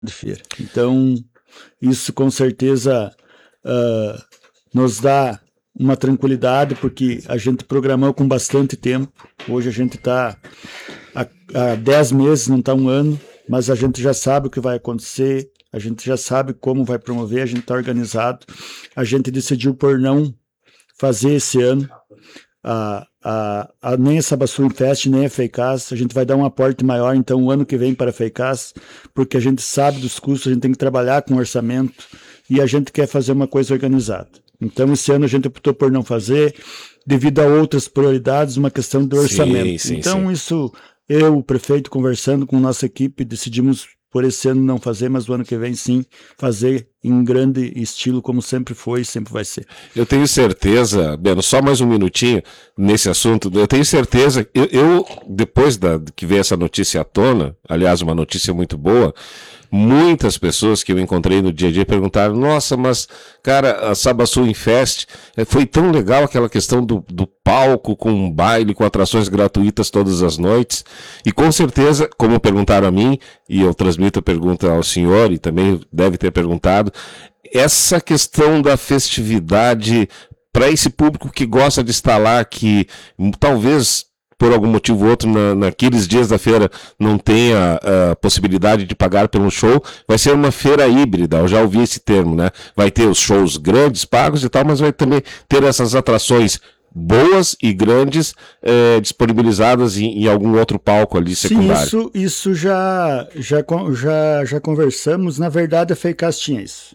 de feira. Então, isso com certeza nos dá uma tranquilidade, porque a gente programou com bastante tempo. Hoje a gente está há 10 meses, não está um ano, mas a gente já sabe o que vai acontecer, a gente já sabe como vai promover, a gente está organizado. A gente decidiu por não fazer esse ano nem a Sabaçu Fest, nem a FEICAS. A gente vai dar um aporte maior, então, o ano que vem para a FEICAS, porque a gente sabe dos custos, a gente tem que trabalhar com orçamento e a gente quer fazer uma coisa organizada. Então, esse ano a gente optou por não fazer, devido a outras prioridades, uma questão de orçamento. Sim. Isso, eu, o prefeito, conversando com nossa equipe, decidimos por esse ano não fazer, mas o ano que vem sim fazer em grande estilo, como sempre foi e sempre vai ser. Eu tenho certeza, Beno, só mais um minutinho nesse assunto, eu tenho certeza, eu depois que veio essa notícia à tona, aliás, uma notícia muito boa, muitas pessoas que eu encontrei no dia a dia perguntaram, nossa, mas, cara, a Sabaçu Fest foi tão legal aquela questão do palco, com um baile, com atrações gratuitas todas as noites, e com certeza, como perguntaram a mim, e eu transmito a pergunta ao senhor, e também deve ter perguntado, essa questão da festividade para esse público que gosta de estar lá, que talvez por algum motivo ou outro, naqueles dias da feira não tenha a possibilidade de pagar pelo show, vai ser uma feira híbrida, eu já ouvi esse termo, né? Vai ter os shows grandes, pagos e tal, mas vai também ter essas atrações boas e grandes disponibilizadas em algum outro palco ali secundário. Sim, isso já conversamos. Na verdade, a FEICAS tinha isso.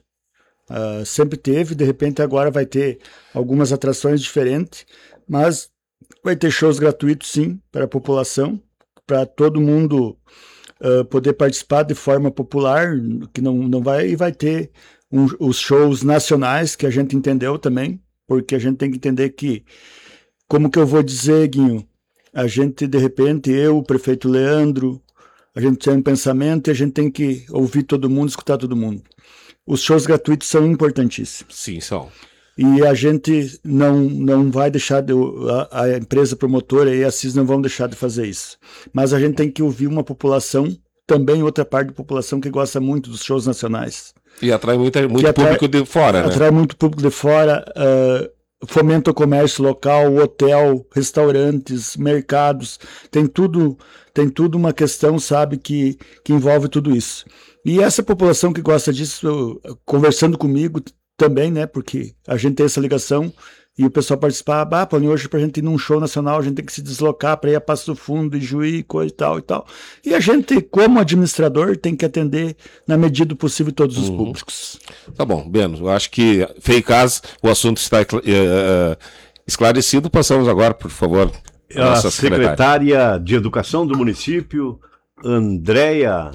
Sempre teve, de repente agora vai ter algumas atrações diferentes, mas vai ter shows gratuitos, sim, para a população, para todo mundo poder participar de forma popular, que não vai, e vai ter os shows nacionais, que a gente entendeu também, porque a gente tem que entender que, como que eu vou dizer, Guinho, a gente, de repente, eu, o prefeito Leandro, a gente tem um pensamento e a gente tem que ouvir todo mundo, escutar todo mundo. Os shows gratuitos são importantíssimos. Sim, são. E a gente não vai deixar, a empresa promotora e a CIS não vão deixar de fazer isso. Mas a gente tem que ouvir uma população, também outra parte da população que gosta muito dos shows nacionais. E atrai muito público de fora, né? Atrai muito público de fora, fomenta o comércio local, hotel, restaurantes, mercados, tem tudo uma questão, sabe, que envolve tudo isso. E essa população que gosta disso, conversando comigo também, né, porque a gente tem essa ligação e o pessoal participar, Paulinho, hoje pra gente ir num show nacional, a gente tem que se deslocar para ir a Passo Fundo, Ijuí, coisa e tal e tal. E a gente, como administrador, tem que atender na medida do possível todos os públicos. Tá bom, Beno, eu acho que FEICAS, o assunto está esclarecido. Passamos agora, por favor, a nossa secretária de Educação do município, Andréia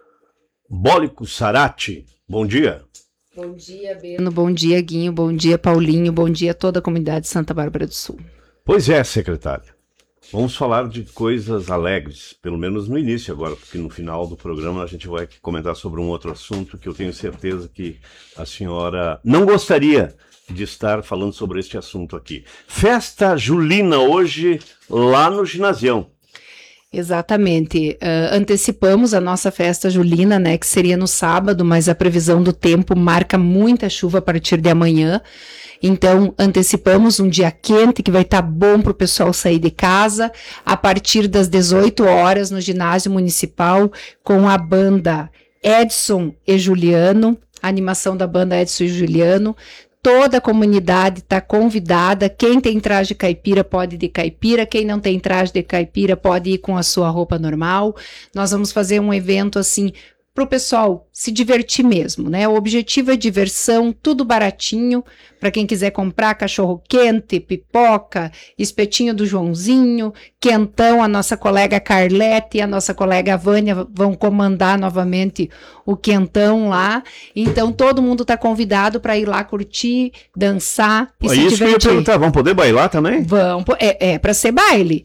Bólico Sarati. Bom dia. Bom dia, Beno. Bom dia, Guinho. Bom dia, Paulinho. Bom dia a toda a comunidade de Santa Bárbara do Sul. Pois é, secretária. Vamos falar de coisas alegres, pelo menos no início agora, porque no final do programa a gente vai comentar sobre um outro assunto que eu tenho certeza que a senhora não gostaria de estar falando sobre este assunto aqui. Festa julina hoje lá no Ginasião. Exatamente. Antecipamos a nossa festa julina, né, que seria no sábado, mas a previsão do tempo marca muita chuva a partir de amanhã. Então, antecipamos um dia quente que vai estar bom para o pessoal sair de casa a partir das 18 horas no ginásio municipal com a banda Edson e Juliano, a animação da banda Edson e Juliano. Toda a comunidade está convidada. Quem tem traje de caipira pode ir de caipira. Quem não tem traje de caipira pode ir com a sua roupa normal. Nós vamos fazer um evento assim para o pessoal se divertir mesmo, né? O objetivo é diversão, tudo baratinho. Para quem quiser comprar cachorro quente, pipoca, espetinho do Joãozinho, quentão, a nossa colega Carlete e a nossa colega Vânia vão comandar novamente o quentão lá. Então todo mundo está convidado para ir lá curtir, dançar e se divertir. Isso que eu ia perguntar, vão poder bailar também? Vão, para ser baile.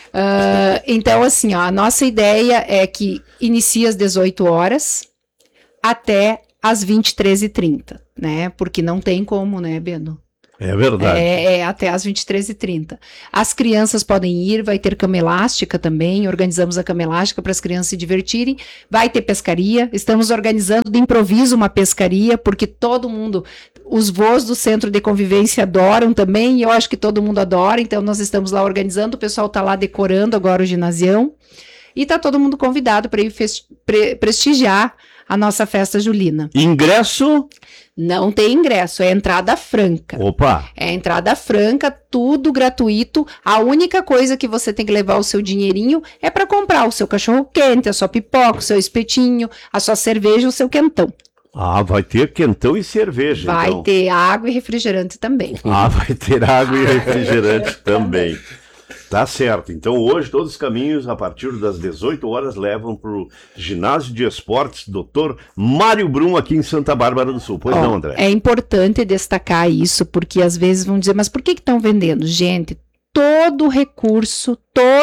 Então, assim, ó, a nossa ideia é que inicie às 18 horas até às 23h30, né? Porque não tem como, né, Beno? É verdade. Até às 23h30. As crianças podem ir, vai ter cama elástica também, organizamos a cama elástica para as crianças se divertirem, vai ter pescaria, estamos organizando de improviso uma pescaria, porque todo mundo, os voos do Centro de Convivência adoram também, e eu acho que todo mundo adora, então nós estamos lá organizando, o pessoal está lá decorando agora o ginasião, e está todo mundo convidado para ir prestigiar a nossa festa julina. Ingresso? Não tem ingresso, é entrada franca. Opa! É entrada franca, tudo gratuito. A única coisa que você tem que levar o seu dinheirinho é para comprar o seu cachorro quente, a sua pipoca, o seu espetinho, a sua cerveja, o seu quentão. Ah, vai ter quentão e cerveja, Vai então. ter água e refrigerante também. Ah, vai ter água e refrigerante também. Tá certo. Então hoje todos os caminhos a partir das 18 horas levam para o Ginásio de Esportes Dr. Mário Brum aqui em Santa Bárbara do Sul. Pois não, André? É importante destacar isso, porque às vezes vão dizer, mas por que estão vendendo? Gente, todo recurso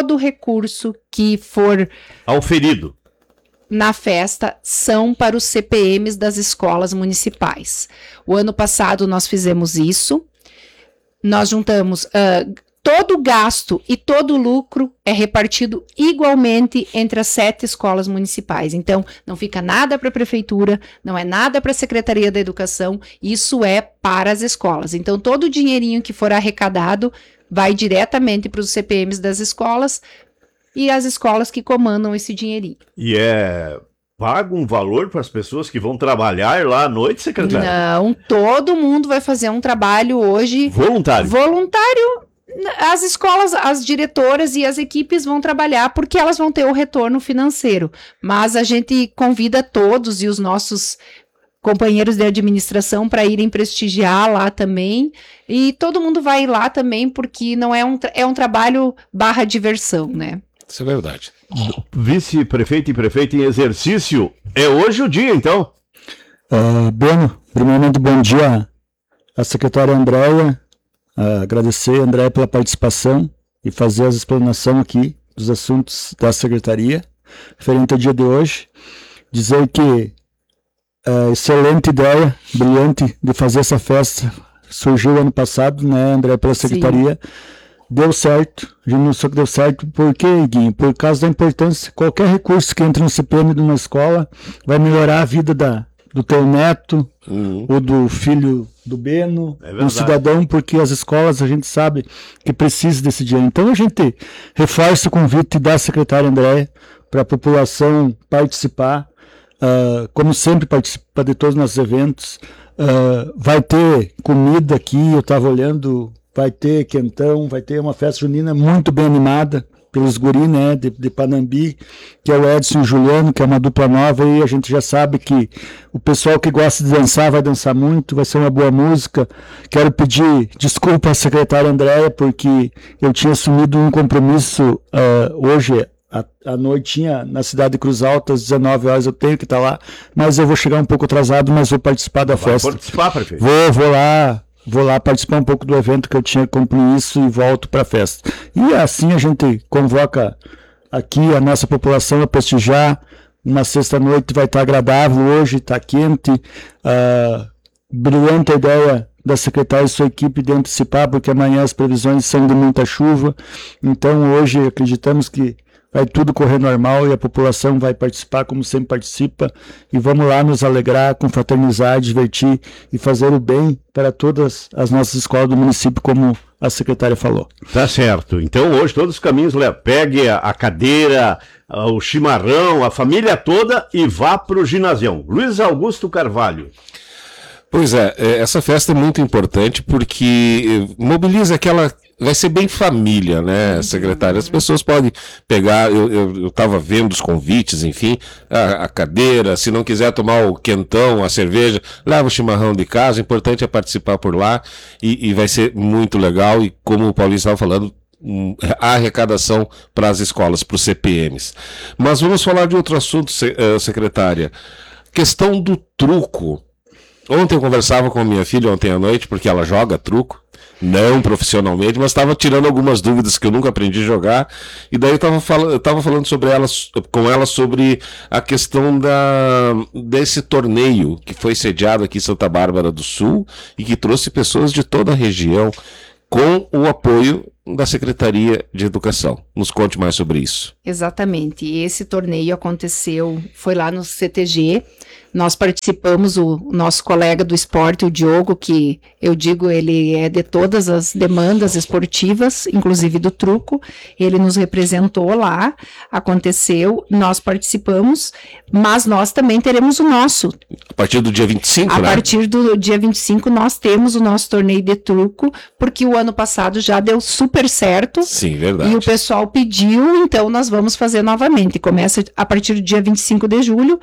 que for Auferido. na festa são para os CPMs das escolas municipais. O ano passado nós fizemos isso, nós juntamos... todo gasto e todo lucro é repartido igualmente entre as 7 escolas municipais. Então, não fica nada para a prefeitura, não é nada para a Secretaria da Educação, isso é para as escolas. Então, todo o dinheirinho que for arrecadado vai diretamente para os CPMs das escolas e as escolas que comandam esse dinheirinho. E paga um valor para as pessoas que vão trabalhar lá à noite, secretário? Não, todo mundo vai fazer um trabalho hoje... Voluntário. As escolas, as diretoras e as equipes vão trabalhar porque elas vão ter o retorno financeiro, mas a gente convida todos e os nossos companheiros de administração para irem prestigiar lá também, e todo mundo vai lá também porque não é um trabalho / diversão, né? Isso é verdade. Vice-prefeito e prefeito em exercício, é hoje o dia, então? Beno, primeiramente bom dia à secretária Andréia. Agradecer, André, pela participação e fazer as explanações aqui dos assuntos da secretaria, referente ao dia de hoje. Dizer que excelente ideia, brilhante, de fazer essa festa. Surgiu ano passado, né, André, pela secretaria. Sim. Deu certo. A gente não só que deu certo. Por quê, Guinho? Por causa da importância. Qualquer recurso que entre no CPM de uma escola vai melhorar a vida do teu neto, ou do filho do Beno, um cidadão, porque as escolas a gente sabe que precisa desse dinheiro. Então a gente reforça o convite da secretária Andréia para a população participar, como sempre participa de todos os nossos eventos. Vai ter comida aqui, eu estava olhando, vai ter quentão, vai ter uma festa junina muito bem animada pelos guri, né, de Panambi, que é o Edson e o Juliano, que é uma dupla nova, e a gente já sabe que o pessoal que gosta de dançar vai dançar muito, vai ser uma boa música. Quero pedir desculpa à secretária Andréia, porque eu tinha assumido um compromisso hoje à noitinha na cidade de Cruz Alta, às 19 horas eu tenho que estar lá, mas eu vou chegar um pouco atrasado, mas vou participar da festa. Vai participar, prefeito? Vou lá participar um pouco do evento que eu tinha compromisso e volto para a festa. E assim a gente convoca aqui a nossa população a prestigiar. Uma sexta-noite vai estar agradável hoje, está quente. Brilhante a ideia da secretária e sua equipe de antecipar, porque amanhã as previsões são de muita chuva. Então hoje acreditamos que vai tudo correr normal e a população vai participar como sempre participa, e vamos lá nos alegrar, confraternizar, divertir e fazer o bem para todas as nossas escolas do município, como a secretária falou. Tá certo. Então hoje todos os caminhos, pegue a cadeira, o chimarrão, a família toda e vá para o ginasião. Luiz Augusto Carvalho. Pois é, essa festa é muito importante porque mobiliza aquela... Vai ser bem família, né, secretária? As pessoas podem pegar, eu estava vendo os convites, enfim, a cadeira, se não quiser tomar o quentão, a cerveja, leva o chimarrão de casa, o importante é participar por lá e vai ser muito legal, e como o Paulinho estava falando, a arrecadação para as escolas, para os CPMs. Mas vamos falar de outro assunto, secretária. Questão do truco. Ontem eu conversava com a minha filha, ontem à noite, porque ela joga truco. não profissionalmente, mas estava tirando algumas dúvidas que eu nunca aprendi a jogar, e daí eu estava falando com ela sobre a questão desse torneio que foi sediado aqui em Santa Bárbara do Sul e que trouxe pessoas de toda a região com o apoio da Secretaria de Educação. Nos conte mais sobre isso. Exatamente. Esse torneio aconteceu, foi lá no CTG. Nós participamos, o nosso colega do esporte, o Diogo, que eu digo, ele é de todas as demandas esportivas, inclusive do truco. Ele nos representou lá, aconteceu, nós participamos, mas nós também teremos o nosso. A partir do dia 25, né? A partir do dia 25 nós temos o nosso torneio de truco, porque o ano passado já deu super certo. Sim, verdade. E o pessoal pediu, então nós vamos fazer novamente. Começa a partir do dia 25 de julho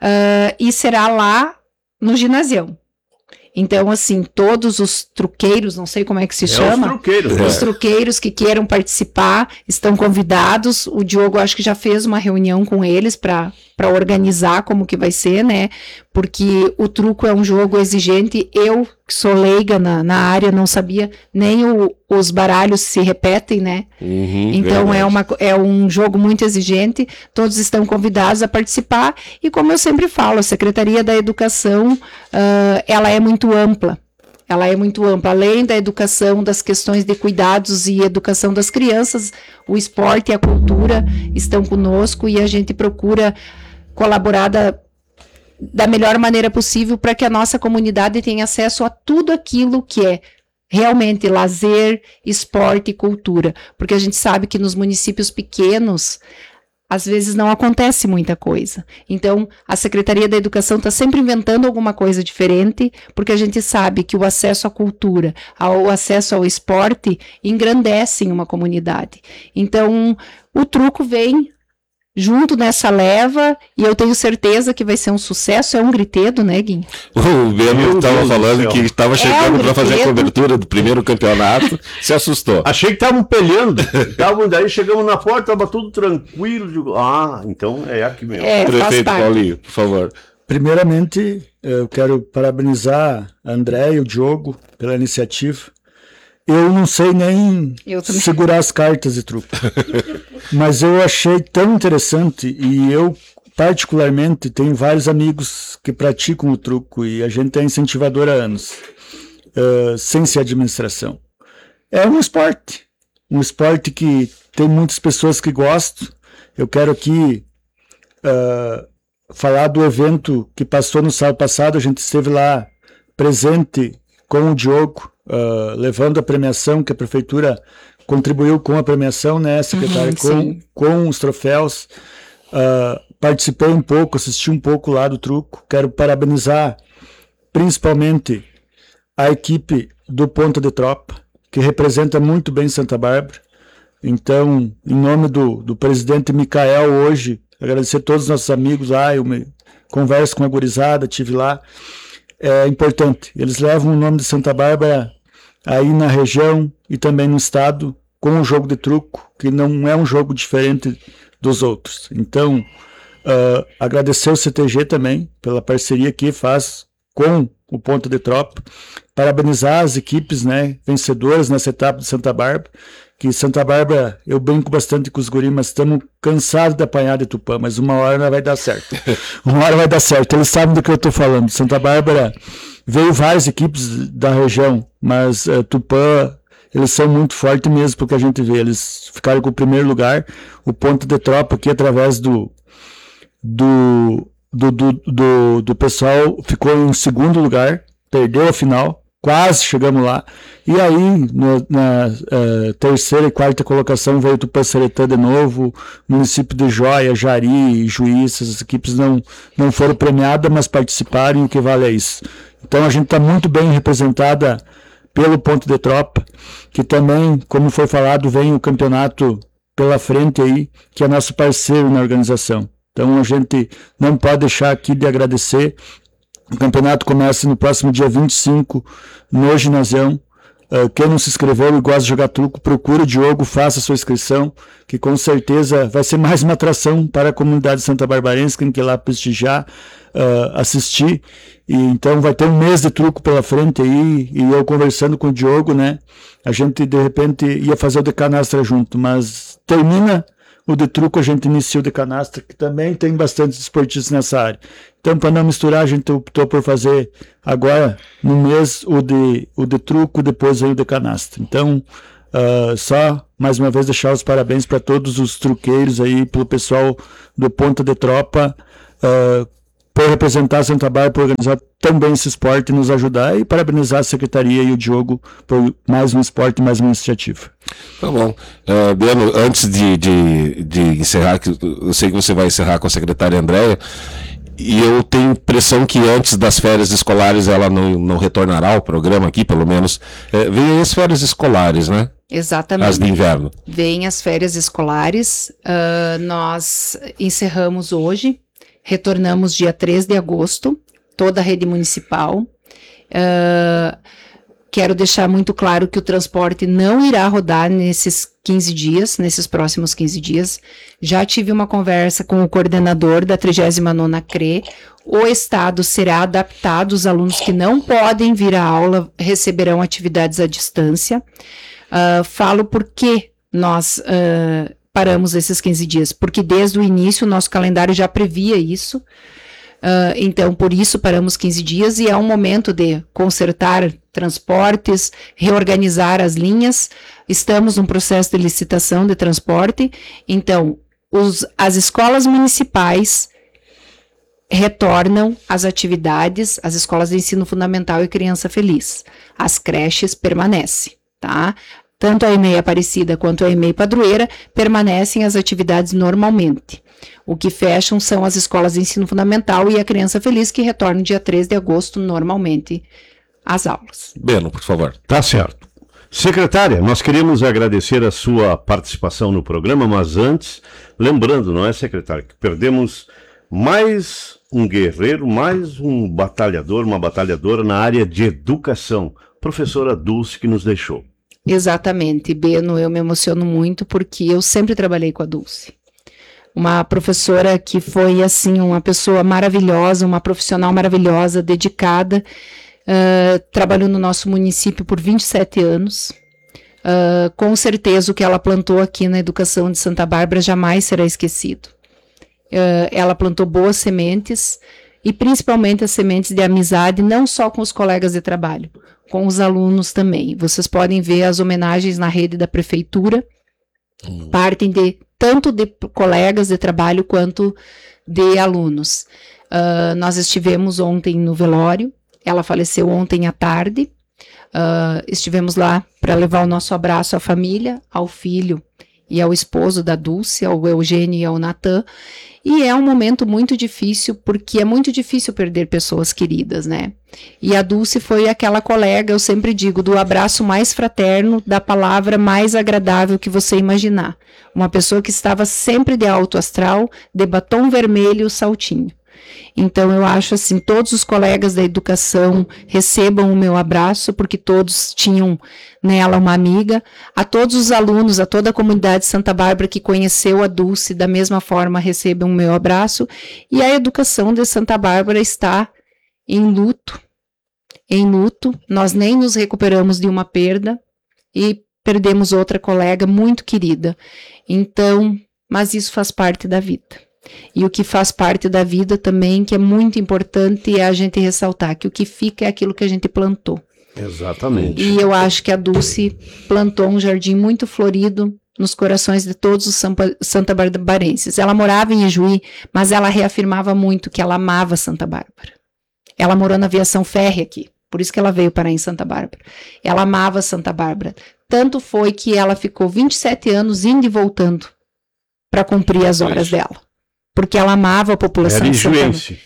e será lá no ginásio. Então, assim, todos os truqueiros, não sei como é que se chama. Os truqueiros. Os truqueiros que queiram participar estão convidados. O Diogo acho que já fez uma reunião com eles para organizar como que vai ser, né? Porque o truco é um jogo exigente. Eu, que sou leiga na área, não sabia nem os baralhos se repetem, né? Então é um jogo muito exigente. Todos estão convidados a participar. E como eu sempre falo, a Secretaria da Educação, ela é muito ampla. Ela é muito ampla. Além da educação, das questões de cuidados e educação das crianças, o esporte e a cultura estão conosco e a gente procura colaborar da melhor maneira possível para que a nossa comunidade tenha acesso a tudo aquilo que é realmente lazer, esporte e cultura. Porque a gente sabe que nos municípios pequenos, às vezes não acontece muita coisa. Então, a Secretaria da Educação está sempre inventando alguma coisa diferente, porque a gente sabe que o acesso à cultura, o acesso ao esporte, engrandecem uma comunidade. Então, o truco vem junto nessa leva, e eu tenho certeza que vai ser um sucesso. É um gritedo, né, Guinho? O Beno estava falando que estava chegando para fazer a cobertura do primeiro campeonato, se assustou. Achei que estavam peleando, daí chegamos na porta, estava tudo tranquilo, digo, então é aqui mesmo. Prefeito Paulinho, por favor. Primeiramente, eu quero parabenizar a André e o Diogo pela iniciativa. Eu não sei nem segurar as cartas de truco, mas eu achei tão interessante, e eu particularmente tenho vários amigos que praticam o truco e a gente é incentivador há anos, sem ser administração. É um esporte que tem muitas pessoas que gostam. Eu quero aqui falar do evento que passou no sábado passado. A gente esteve lá presente com o Diogo, levando a premiação, que a prefeitura contribuiu com a premiação, né, secretária, com os troféus. Participei um pouco, assisti um pouco lá do truco. Quero parabenizar principalmente a equipe do Ponta de Tropa, que representa muito bem Santa Bárbara. Então, em nome do presidente Micael, hoje, agradecer a todos os nossos amigos lá. Eu converso com a gurizada, estive lá. É importante, eles levam o nome de Santa Bárbara aí na região e também no estado, com o jogo de truco, que não é um jogo diferente dos outros. Então, agradecer o CTG também pela parceria que faz com o Ponta de Tropa, parabenizar as equipes, né, vencedoras nessa etapa de Santa Bárbara, que Santa Bárbara, eu brinco bastante com os guris, mas estamos cansados de apanhar de Tupã, mas uma hora vai dar certo. Uma hora vai dar certo, eles sabem do que eu estou falando. Santa Bárbara veio várias equipes da região, mas Tupã, eles são muito fortes mesmo, porque a gente vê, eles ficaram com o primeiro lugar, o Ponta de Tropa aqui, através do pessoal, ficou em segundo lugar, perdeu a final, quase chegamos lá. E aí, na terceira e quarta colocação, veio o Tupã-Seretã de novo, município de Joia, Jari e Juiz. Essas equipes não foram premiadas, mas participaram, e o que vale é isso. Então a gente está muito bem representada pelo Ponto de Tropa, que também, como foi falado, vem o campeonato pela frente aí, que é nosso parceiro na organização. Então a gente não pode deixar aqui de agradecer. O campeonato começa no próximo dia 25, no ginásio, Quem não se inscreveu e gosta de jogar truco, procure o Diogo, faça a sua inscrição, que com certeza vai ser mais uma atração para a comunidade santa barbarense, quem quer ir lá prestigiar, assistir. E então vai ter um mês de truco pela frente aí, e eu conversando com o Diogo, né? A gente de repente ia fazer o de canastra junto, mas termina o de truco, a gente inicia o de canastra, que também tem bastante esportistas nessa área. Então, para não misturar, a gente optou por fazer agora, no mês, o de truco, depois aí o de canastra. Então, só mais uma vez deixar os parabéns para todos os truqueiros aí, pelo pessoal do Ponta de Tropa, por representar a Santa Bárbara, por organizar tão bem esse esporte e nos ajudar, e parabenizar a Secretaria e o Diogo por mais um esporte, mais uma iniciativa. Tá bom. Beno, antes de encerrar, que eu sei que você vai encerrar com a secretária Andréia, e eu tenho impressão que antes das férias escolares ela não retornará ao programa aqui, pelo menos. Vem as férias escolares, né? Exatamente. As de inverno. Vem as férias escolares, nós encerramos hoje, retornamos dia 3 de agosto, toda a rede municipal. Quero deixar muito claro que o transporte não irá rodar nesses 15 dias, nesses próximos 15 dias. Já tive uma conversa com o coordenador da 39ª CRE. O estado será adaptado, os alunos que não podem vir à aula receberão atividades à distância. Falo por que nós paramos esses 15 dias, porque desde o início o nosso calendário já previa isso. Então, por isso, paramos 15 dias e é um momento de consertar transportes, reorganizar as linhas. Estamos num processo de licitação de transporte. Então, as escolas municipais retornam às atividades, as escolas de ensino fundamental e criança feliz. As creches permanecem, tá? Tanto a EMEI Aparecida quanto a EMEI Padroeira permanecem as atividades normalmente. O que fecham são as escolas de ensino fundamental e a criança feliz, que retornam dia 3 de agosto normalmente às aulas. Beno, por favor. Tá certo. Secretária, nós queremos agradecer a sua participação no programa, mas antes, lembrando, não é, secretária, que perdemos mais um guerreiro, mais um batalhador, uma batalhadora na área de educação, professora Dulce, que nos deixou. Exatamente, Beno, eu me emociono muito porque eu sempre trabalhei com a Dulce. Uma professora que foi, assim, uma pessoa maravilhosa, uma profissional maravilhosa, dedicada, trabalhou no nosso município por 27 anos. Com certeza o que ela plantou aqui na educação de Santa Bárbara jamais será esquecido. Ela plantou boas sementes, e principalmente as sementes de amizade, não só com os colegas de trabalho, com os alunos também. Vocês podem ver as homenagens na rede da prefeitura, partem tanto de colegas de trabalho quanto de alunos. Nós estivemos ontem no velório, ela faleceu ontem à tarde, estivemos lá para levar o nosso abraço à família, ao filho e ao esposo da Dulce, ao Eugênio e ao Natan, e é um momento muito difícil, porque é muito difícil perder pessoas queridas, né? E a Dulce foi aquela colega, eu sempre digo, do abraço mais fraterno, da palavra mais agradável que você imaginar. Uma pessoa que estava sempre de alto astral, de batom vermelho e saltinho. Então, eu acho assim, todos os colegas da educação recebam o meu abraço, porque todos tinham nela uma amiga. A todos os alunos, a toda a comunidade de Santa Bárbara que conheceu a Dulce, da mesma forma, recebam o meu abraço. E a educação de Santa Bárbara está em luto. Em luto, nós nem nos recuperamos de uma perda e perdemos outra colega muito querida. Então, mas isso faz parte da vida. E o que faz parte da vida também, que é muito importante, é a gente ressaltar que o que fica é aquilo que a gente plantou. Exatamente. E eu acho que a Dulce plantou um jardim muito florido nos corações de todos os santa barbarenses. Ela morava em Ijuí, mas ela reafirmava muito que ela amava Santa Bárbara. Ela morou na aviação férrea aqui, por isso que ela veio parar em Santa Bárbara. Ela amava Santa Bárbara. Tanto foi que ela ficou 27 anos indo e voltando para cumprir as horas dela. Porque ela amava a população. Era ijuense.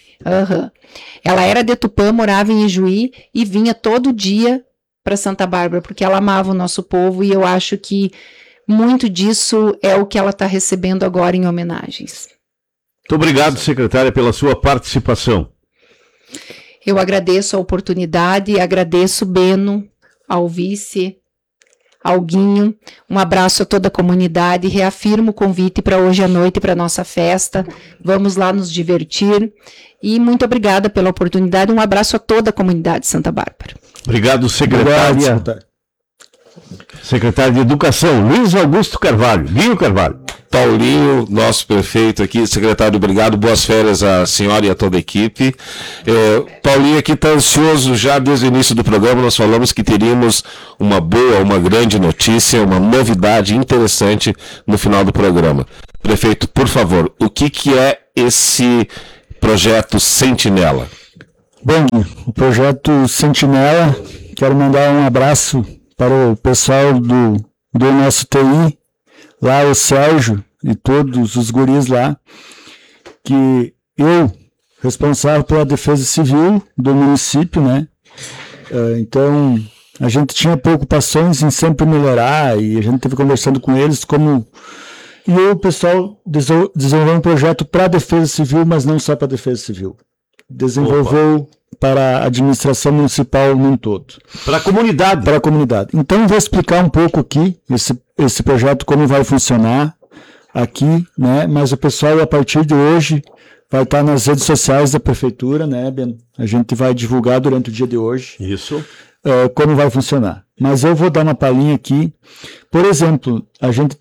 Ela era de Tupã, morava em Ijuí e vinha todo dia para Santa Bárbara, porque ela amava o nosso povo, e eu acho que muito disso é o que ela está recebendo agora em homenagens. Muito obrigado, secretária, pela sua participação. Eu agradeço a oportunidade e agradeço, Beno, ao vice, ao Guinho, um abraço a toda a comunidade, reafirmo o convite para hoje à noite, para a nossa festa, vamos lá nos divertir, e muito obrigada pela oportunidade, um abraço a toda a comunidade de Santa Bárbara. Obrigado, secretária. Secretário de Educação, Luiz Augusto Carvalho, Guinho Carvalho. Paulinho, nosso prefeito aqui, secretário, obrigado, boas férias à senhora e a toda a equipe. Paulinho aqui está ansioso já desde o início do programa, nós falamos que teríamos uma grande notícia, uma novidade interessante no final do programa. Prefeito, por favor, o que é esse projeto Sentinela? Bom, o projeto Sentinela, quero mandar um abraço para o pessoal do nosso TI, lá o Sérgio e todos os guris lá, que eu, responsável pela defesa civil do município, né? Então, a gente tinha preocupações em sempre melhorar e a gente teve conversando com eles E o pessoal desenvolveu um projeto para a defesa civil, mas não só para a defesa civil. Desenvolveu para a administração municipal num todo. Para a comunidade. Para a comunidade. Então, vou explicar um pouco aqui esse projeto, como vai funcionar aqui, né? Mas o pessoal, a partir de hoje, vai estar nas redes sociais da prefeitura, né, Ben? A gente vai divulgar durante o dia de hoje. Isso. Como vai funcionar. Mas eu vou dar uma palhinha aqui. Por exemplo, a gente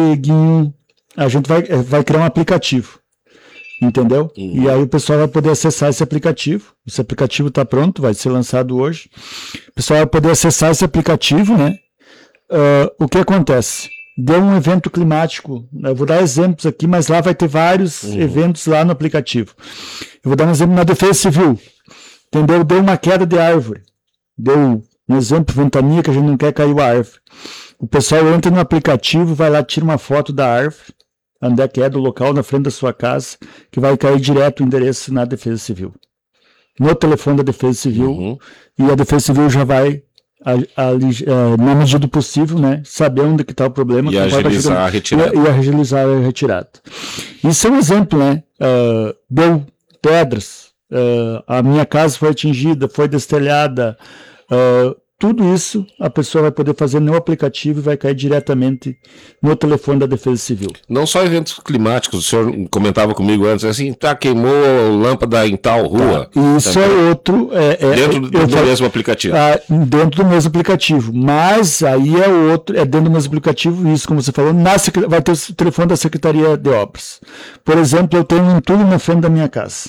vai criar um aplicativo. Entendeu? E aí o pessoal vai poder acessar esse aplicativo. Esse aplicativo está pronto, vai ser lançado hoje. O pessoal vai poder acessar esse aplicativo, né? O que acontece? Deu um evento climático, eu vou dar exemplos aqui, mas lá vai ter vários eventos lá no aplicativo. Eu vou dar um exemplo na defesa civil. Entendeu? Deu uma queda de árvore. Deu um exemplo, ventania, que a gente não quer cair a árvore. O pessoal entra no aplicativo, vai lá, tira uma foto da árvore, onde é que é, do local na frente da sua casa, que vai cair direto o endereço na Defesa Civil. No telefone da Defesa Civil, e a Defesa Civil já vai, na medida do possível, né, saber onde que está o problema. E agilizar a retirada. E agilizar a retirada. Isso é um exemplo, né? Deu pedras, a minha casa foi atingida, foi destelhada, tudo isso a pessoa vai poder fazer no aplicativo e vai cair diretamente no telefone da Defesa Civil. Não só eventos climáticos, o senhor comentava comigo antes, assim, queimou lâmpada em tal rua. Isso é outro... dentro do mesmo aplicativo. Dentro do mesmo aplicativo, mas aí é outro, dentro do mesmo aplicativo, isso como você falou, vai ter o telefone da Secretaria de Obras. Por exemplo, eu tenho um entulho na frente da minha casa.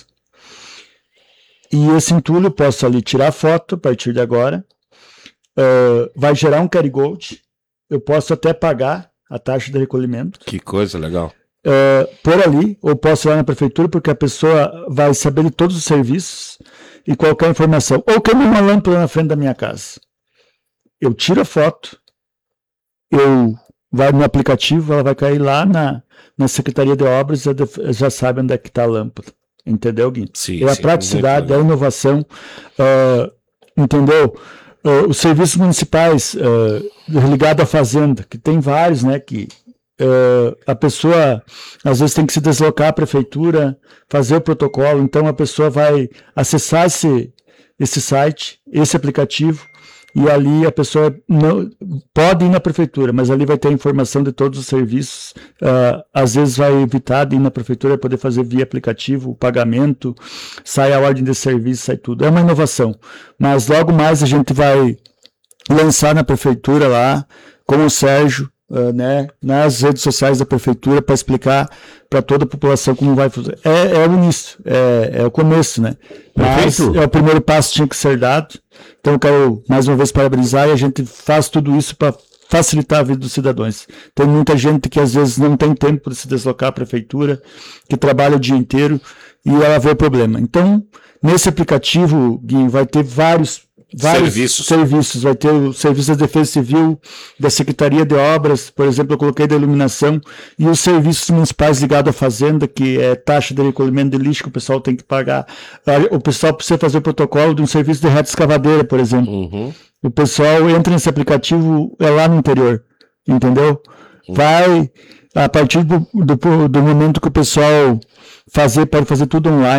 E esse entulho eu posso ali tirar foto a partir de agora, vai gerar um carry gold, eu posso até pagar a taxa de recolhimento. Que coisa legal. Por ali, ou posso ir lá na prefeitura, porque a pessoa vai saber de todos os serviços e qualquer informação. Ou queimou uma lâmpada na frente da minha casa. Eu tiro a foto, vai no aplicativo, ela vai cair lá na Secretaria de Obras e já sabe onde é que está a lâmpada. Entendeu, Gui? Sim, a praticidade, a inovação, entendeu? Os serviços municipais ligados à fazenda, que tem vários, né, que a pessoa às vezes tem que se deslocar à prefeitura, fazer o protocolo, então a pessoa vai acessar esse site, esse aplicativo, e ali a pessoa não pode ir na prefeitura, mas ali vai ter a informação de todos os serviços, às vezes vai evitar de ir na prefeitura, poder fazer via aplicativo, o pagamento, sai a ordem de serviço, sai tudo. É uma inovação, mas logo mais a gente vai lançar na prefeitura lá, com o Sérgio, né, nas redes sociais da prefeitura, para explicar para toda a população como vai fazer. É o início, é o começo, né? Mas o primeiro passo tinha que ser dado. Então eu quero mais uma vez parabenizar, e a gente faz tudo isso para facilitar a vida dos cidadãos. Tem muita gente que às vezes não tem tempo de se deslocar à prefeitura, que trabalha o dia inteiro e ela vê o problema. Então, nesse aplicativo, Gui, vai ter vários serviços. Vai ter o serviço da Defesa Civil, da Secretaria de Obras, por exemplo, eu coloquei da iluminação, e os serviços municipais ligados à fazenda, que é taxa de recolhimento de lixo que o pessoal tem que pagar. O pessoal precisa fazer o protocolo de um serviço de reta escavadeira, por exemplo. O pessoal entra nesse aplicativo, lá no interior, entendeu? Vai, a partir do momento que o pessoal pode fazer tudo online,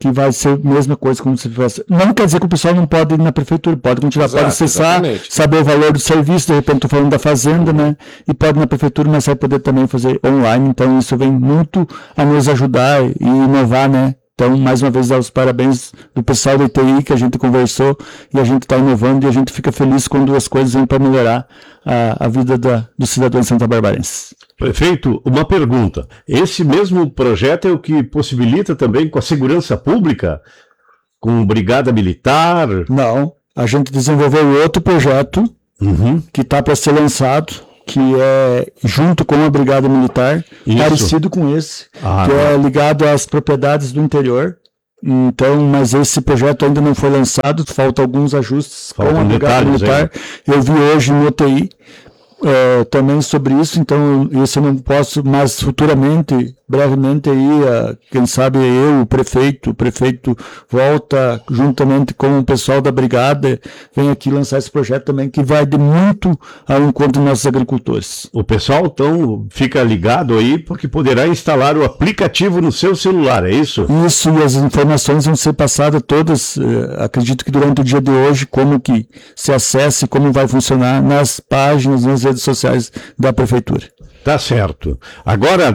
que vai ser a mesma coisa como se fosse. Não quer dizer que o pessoal não pode ir na prefeitura, pode continuar, pode acessar, exatamente. saber o valor do serviço, de repente estou falando da fazenda, né? E pode ir na prefeitura, mas vai poder também fazer online, então isso vem muito a nos ajudar e inovar, né? Então, mais uma vez, dar os parabéns do pessoal da ITI que a gente conversou e a gente está inovando e a gente fica feliz quando as coisas vêm para melhorar a vida do cidadão santabarbarense. Prefeito, uma pergunta. Esse mesmo projeto é o que possibilita também com a segurança pública, com brigada militar? Não, a gente desenvolveu outro projeto que está para ser lançado, que é junto com a Brigada Militar, parecido com esse, que é ligado às propriedades do interior. Então, mas esse projeto ainda não foi lançado, falta alguns ajustes com a Brigada Militar. Eu vi hoje no UTI também sobre isso, então isso eu não posso, mas futuramente, brevemente aí, quem sabe o prefeito volta juntamente com o pessoal da brigada, vem aqui lançar esse projeto também, que vai de muito ao encontro dos nossos agricultores. O pessoal então fica ligado aí, porque poderá instalar o aplicativo no seu celular, é isso? Isso, e as informações vão ser passadas todas, acredito que durante o dia de hoje, como que se acesse, como vai funcionar nas páginas, nas redes sociais da prefeitura. Tá certo. Agora,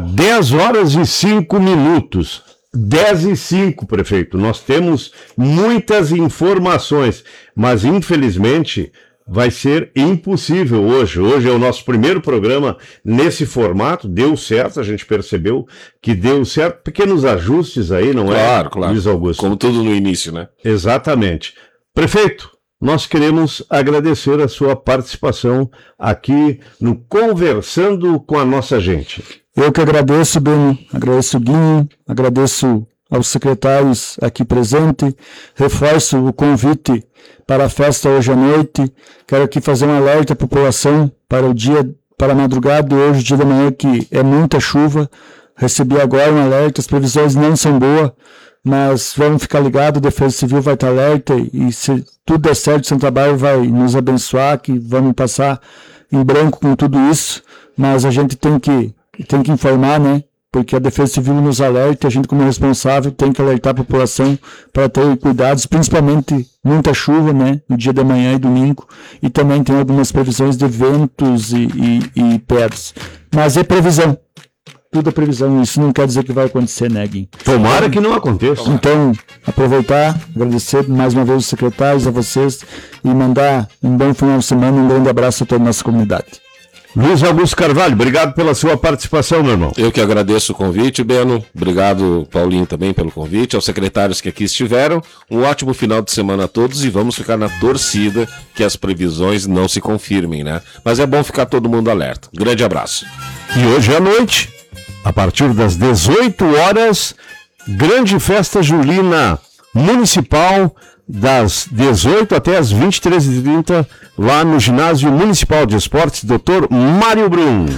10h05. 10h05, prefeito. Nós temos muitas informações, mas infelizmente vai ser impossível hoje. Hoje é o nosso primeiro programa nesse formato. Deu certo, a gente percebeu que deu certo. Pequenos ajustes aí, não é? Claro. Luiz Augusto. Como tudo no início, né? Exatamente. Prefeito, nós queremos agradecer a sua participação aqui no Conversando com a Nossa Gente. Eu que agradeço, Beno, agradeço o Guinho, agradeço aos secretários aqui presentes, reforço o convite para a festa hoje à noite. Quero aqui fazer um alerta à população para a madrugada de hoje, dia da manhã, que é muita chuva. Recebi agora um alerta, as previsões não são boas, mas vamos ficar ligados, a Defesa Civil vai estar alerta e se tudo der certo, Santa Bárbara vai nos abençoar, que vamos passar em branco com tudo isso, mas a gente tem que informar, né? Porque a Defesa Civil nos alerta, a gente como responsável tem que alertar a população para ter cuidados, principalmente muita chuva, né? No dia da manhã e domingo, e também tem algumas previsões de ventos e pedras. Mas é previsão. Tudo é previsão, isso não quer dizer que vai acontecer, né, Gui? Tomara que não aconteça. Então, aproveitar, agradecer mais uma vez os secretários, a vocês, e mandar um bom final de semana, um grande abraço a toda a nossa comunidade. Luiz Augusto Carvalho, obrigado pela sua participação, meu irmão. Eu que agradeço o convite, Beno. Obrigado, Paulinho, também pelo convite. Aos secretários que aqui estiveram. Um ótimo final de semana a todos e vamos ficar na torcida que as previsões não se confirmem, né? Mas é bom ficar todo mundo alerta. Grande abraço. E hoje à noite, a partir das 18 horas, grande festa julina municipal, das 18 até as 23h30, lá no Ginásio Municipal de Esportes, Dr. Mário Brum.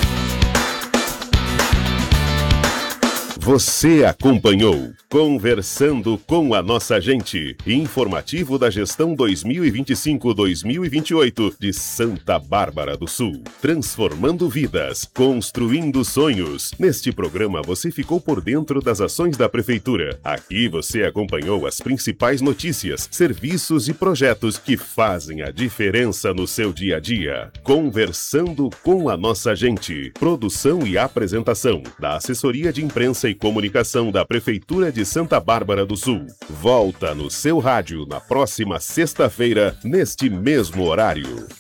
Você acompanhou Conversando com a Nossa Gente, informativo da gestão 2025-2028 de Santa Bárbara do Sul. Transformando vidas, construindo sonhos. Neste programa você ficou por dentro das ações da Prefeitura. Aqui você acompanhou as principais notícias, serviços e projetos que fazem a diferença no seu dia a dia. Conversando com a Nossa Gente. Produção e apresentação da Assessoria de Imprensa e Comunicação da Prefeitura de Santa Bárbara do Sul. Volta no seu rádio na próxima sexta-feira, neste mesmo horário.